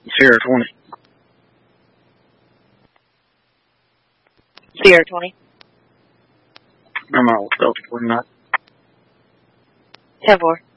Sierra 20. Sierra 20. I'm out with Delta 49. 10-4.